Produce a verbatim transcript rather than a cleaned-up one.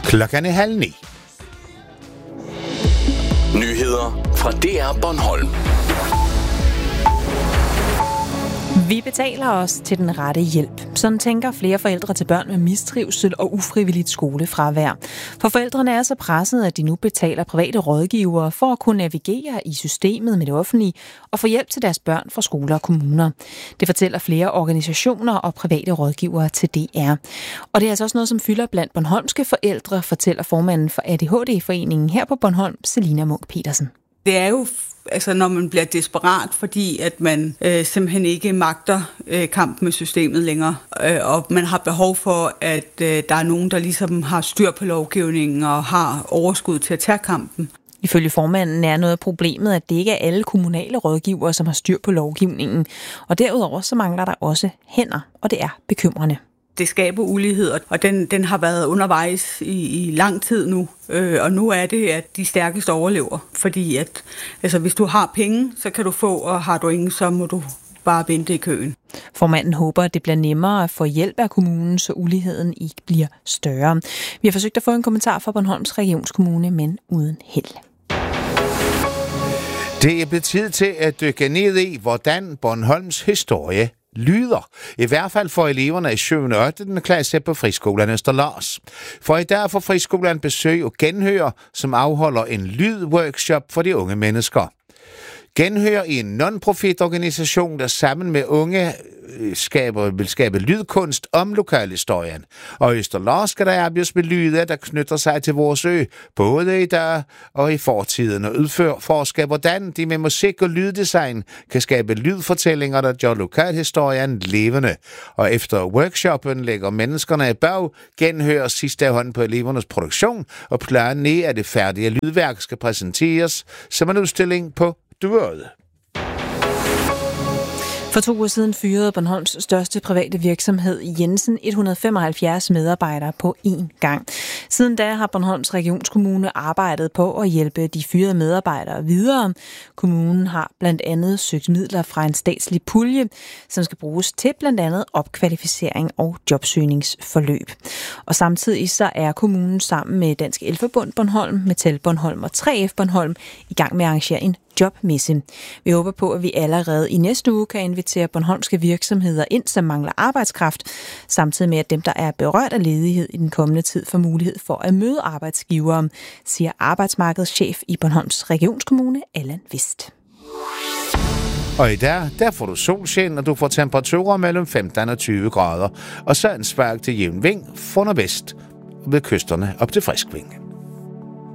Klokken er halv ni. Nyheder fra D R Bornholm. Vi betaler os til den rette hjælp. Sådan tænker flere forældre til børn med mistrivsel og ufrivilligt skolefravær. For forældrene er så presset, at de nu betaler private rådgivere for at kunne navigere i systemet med det offentlige og få hjælp til deres børn fra skoler og kommuner. Det fortæller flere organisationer og private rådgivere til D R. Og det er altså også noget, som fylder blandt bornholmske forældre, fortæller formanden for A D H D-foreningen her på Bornholm, Selina Munk Petersen. Det er jo, altså når man bliver desperat, fordi at man øh, simpelthen ikke magter øh, kampen med systemet længere, øh, og man har behov for, at øh, der er nogen, der ligesom har styr på lovgivningen og har overskud til at tage kampen. Ifølge formanden er noget af problemet, at det ikke er alle kommunale rådgivere, som har styr på lovgivningen. Og derudover så mangler der også hænder, og det er bekymrende. Det skaber ulighed, og den, den har været undervejs i, i lang tid nu. Øh, og nu er det, at de stærkeste overlever. Fordi at, altså, hvis du har penge, så kan du få, og har du ingen, så må du bare vente i køen. Formanden håber, at det bliver nemmere at få hjælp af kommunen, så uligheden ikke bliver større. Vi har forsøgt at få en kommentar fra Bornholms Regionskommune, men uden held. Det er blevet tid til at dykke ned i, hvordan Bornholms historie lyder. I hvert fald for eleverne i syvende og ottende klasse på friskolen Østerlars. For i dag får friskolen besøg og Genhør, som afholder en lydworkshop for de unge mennesker. Genhør i en non-profit organisation, der sammen med unge skaber, vil skabe lydkunst om lokalhistorien. Og i Østerlars skal der arbejdes med lyde, der knytter sig til vores ø, både i dag og i fortiden, og udforsker, hvordan de med musik og lyddesign kan skabe lydfortællinger, der gør lokalhistorien levende. Og efter workshoppen lægger menneskerne i bag, Genhør sidste hånd på elevernes produktion, og planen er, at det færdige lydværk skal præsenteres som en udstilling på Duøde. For to uger siden fyrede Bornholms største private virksomhed Jensen et hundrede og femoghalvfjerds medarbejdere på én gang. Siden da har Bornholms Regionskommune arbejdet på at hjælpe de fyrede medarbejdere videre. Kommunen har blandt andet søgt midler fra en statslig pulje, som skal bruges til blandt andet opkvalificering og jobsøgningsforløb. Og samtidig så er kommunen sammen med Dansk Elforbund Bornholm, Metal Bornholm og tre F Bornholm i gang med at arrangere en jobmesse. Vi håber på, at vi allerede i næste uge kan invitere bornholmske virksomheder ind, som mangler arbejdskraft, samtidig med, at dem, der er berørt af ledighed i den kommende tid, får mulighed for at møde arbejdsgivere, siger arbejdsmarkedschef i Bornholms Regionskommune, Allan Vist. Og i dag, der får du solskin, og du får temperaturer mellem femten og tyve grader, og så en svag til jævn vind fra nordvest ved kysterne op til frisk vind.